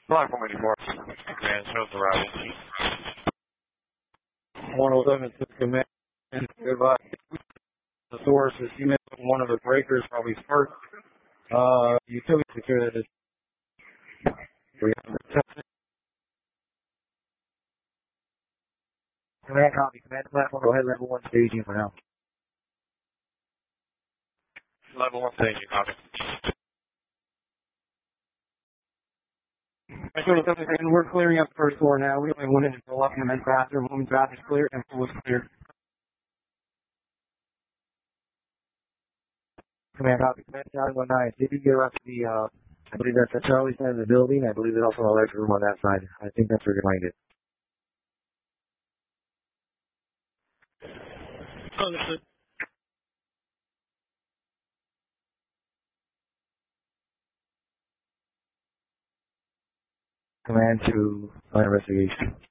Block 184. Command shows arrival. 107 to command. Goodbye. The source is you missed one of the breakers, probably spark. Utility security. Command copy. Command platform. Go ahead, level 1 staging for now. Level 1 staging, copy. And we're clearing up the first floor now. We only wanted to go up and then faster. Moving fast is clear and full is clear. Command copy. Command Charlie 19. Did you get up to the, I believe that's the Charlie side of the building. I believe there's also an electric room on that side. I think that's where you're going to find it. Understood. Command to investigation.